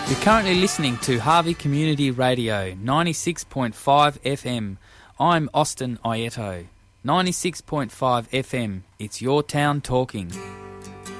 You're currently listening to Harvey Community Radio, 96.5 FM. I'm Austin Aieto. 96.5 FM, it's your town talking.